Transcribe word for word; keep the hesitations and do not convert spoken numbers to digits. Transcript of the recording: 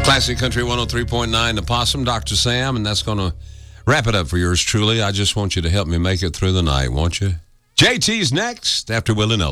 Classic Country one oh three point nine, The Possum, Doctor Sam, and that's going to wrap it up for yours truly. I just want you to help me make it through the night, won't you? J T's next after Willie Nelson.